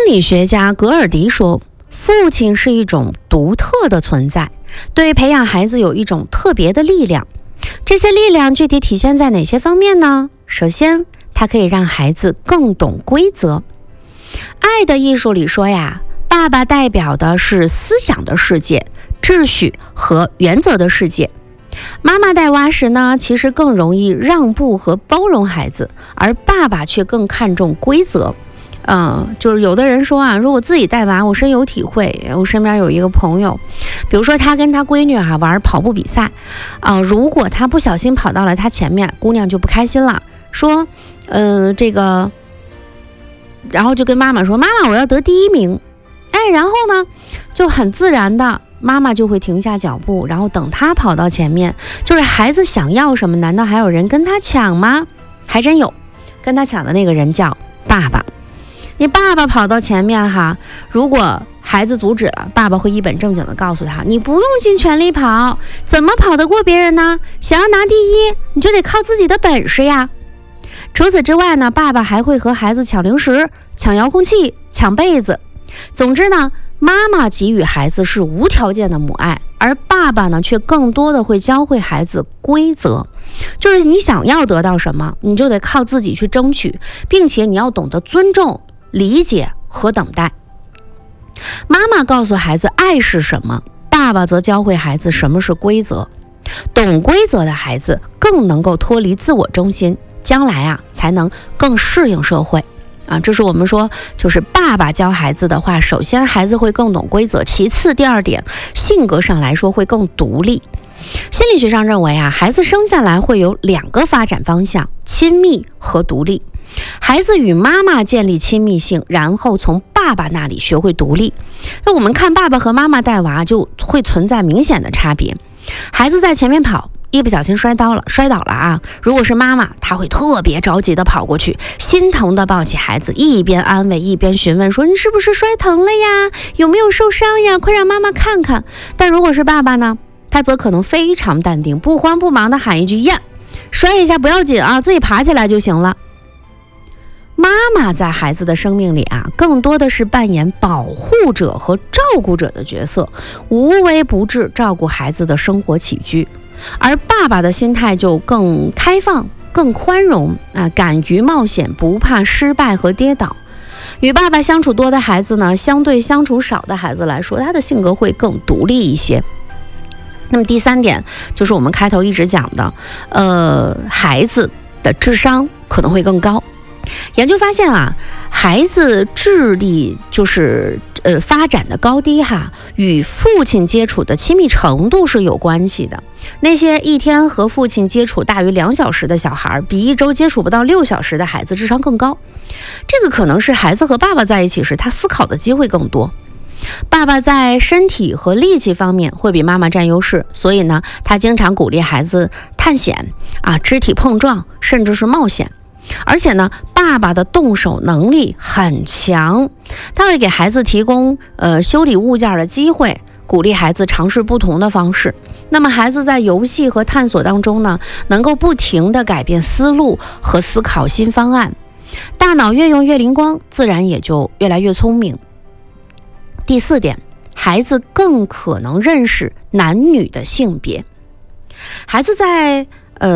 理学家格尔迪说，父亲是一种独特的存在，对培养孩子有一种特别的力量。这些力量具体体现在哪些方面呢？首先，它可以让孩子更懂规则。爱的艺术里说呀，爸爸代表的是思想的世界、秩序和原则的世界。妈妈带娃时呢，其实更容易让步和包容孩子，而爸爸却更看重规则。就是有的人说啊，如果自己带娃，我深有体会。我身边有一个朋友，比如说他跟他闺女玩跑步比赛，如果他不小心跑到了他前面，姑娘就不开心了，说，然后就跟妈妈说，妈妈我要得第一名。然后呢，就很自然的，妈妈就会停下脚步，然后等他跑到前面。就是孩子想要什么，难道还有人跟他抢吗？还真有，跟他抢的那个人叫爸爸。你爸爸跑到前面如果孩子阻止了，爸爸会一本正经的告诉他，你不用尽全力跑，怎么跑得过别人呢？想要拿第一，你就得靠自己的本事呀。除此之外呢，爸爸还会和孩子抢零食、抢遥控器、抢被子。总之呢，妈妈给予孩子是无条件的母爱，而爸爸呢却更多的会教会孩子规则。就是你想要得到什么，你就得靠自己去争取，并且你要懂得尊重、理解和等待。妈妈告诉孩子爱是什么，爸爸则教会孩子什么是规则。懂规则的孩子更能够脱离自我中心，将来才能更适应社会。这是我们说，就是爸爸教孩子的话，首先孩子会更懂规则，其次第二点，性格上来说会更独立。心理学上认为孩子生下来会有2个发展方向，亲密和独立。孩子与妈妈建立亲密性，然后从爸爸那里学会独立。那我们看爸爸和妈妈带娃就会存在明显的差别。孩子在前面跑，一不小心摔倒了如果是妈妈，她会特别着急的跑过去，心疼的抱起孩子，一边安慰一边询问说，你是不是摔疼了呀？有没有受伤呀？快让妈妈看看。但如果是爸爸呢，他则可能非常淡定，不慌不忙的喊一句，呀，摔一下不要紧自己爬起来就行了。妈妈在孩子的生命里更多的是扮演保护者和照顾者的角色，无微不至照顾孩子的生活起居。而爸爸的心态就更开放、更宽容敢于冒险，不怕失败和跌倒。与爸爸相处多的孩子呢，相对相处少的孩子来说，他的性格会更独立一些。那么第3点就是我们开头一直讲的，孩子的智商可能会更高。研究发现孩子智力就是发展的高低与父亲接触的亲密程度是有关系的。那些一天和父亲接触大于2小时的小孩，比1周接触不到6小时的孩子智商更高。这个可能是孩子和爸爸在一起时，他思考的机会更多。爸爸在身体和力气方面会比妈妈占优势，所以呢，他经常鼓励孩子探险肢体碰撞，甚至是冒险。而且呢，爸爸的动手能力很强，他会给孩子提供修理物件的机会，鼓励孩子尝试不同的方式。那么孩子在游戏和探索当中呢，能够不停地改变思路和思考新方案，大脑越用越灵光，自然也就越来越聪明。第4点，孩子更可能认识男女的性别。孩子在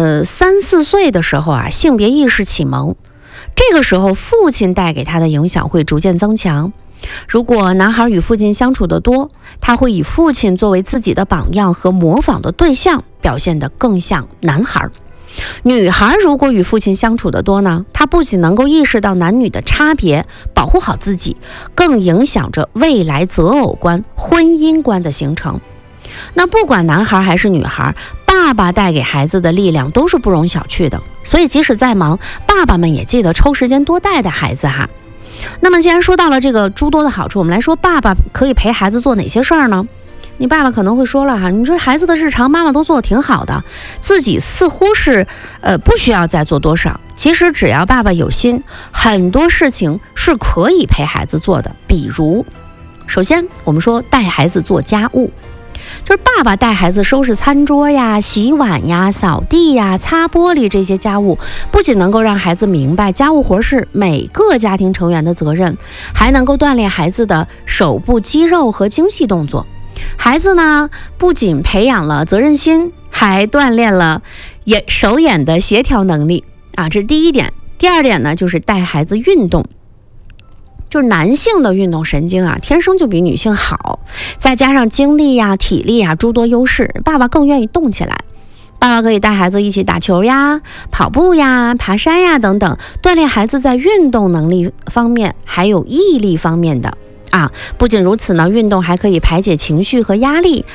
3、4岁的时候性别意识启蒙，这个时候父亲带给他的影响会逐渐增强。如果男孩与父亲相处得多，他会以父亲作为自己的榜样和模仿的对象，表现得更像男孩。女孩如果与父亲相处得多呢，她不仅能够意识到男女的差别，保护好自己，更影响着未来择偶观、婚姻观的形成。那不管男孩还是女孩，爸爸带给孩子的力量都是不容小觑的。所以即使再忙，爸爸们也记得抽时间多带带孩子那么既然说到了这个诸多的好处，我们来说爸爸可以陪孩子做哪些事儿呢？你爸爸可能会说了你说孩子的日常妈妈都做得挺好的，自己似乎是不需要再做多少。其实只要爸爸有心，很多事情是可以陪孩子做的。比如首先我们说带孩子做家务， 就是爸爸带孩子收拾餐桌呀、洗碗呀、扫地呀、擦玻璃这些家务，不仅能够让孩子明白家务活是每个家庭成员的责任，还能够锻炼孩子的手部肌肉和精细动作。孩子呢，不仅培养了责任心，还锻炼了手眼的协调能力啊，这是第一点。第二点呢，就是带孩子运动。就是男性的运动神经啊，天生就比女性好，再加上精力呀、体力呀诸多优势，爸爸更愿意动起来。爸爸可以带孩子一起打球呀、跑步呀、爬山呀等等，锻炼孩子在运动能力方面还有毅力方面的啊。不仅如此呢，运动还可以排解情绪和压力，